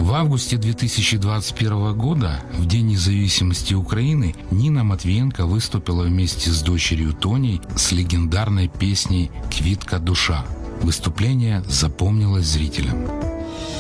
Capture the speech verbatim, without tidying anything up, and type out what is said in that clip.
В августе две тысячи двадцать первого года, в День независимости Украины, Нина Матвиенко выступила вместе с дочерью Тоней с легендарной песней «Квитка душа». Выступление запомнилось зрителям.